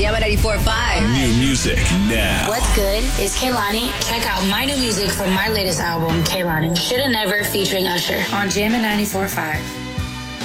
Jammin' 94.5. New music now. What's good? It's Kehlani. Check out my new music from my latest album, Kehlani. Shoulda Never featuring Usher on Jammin' 94.5.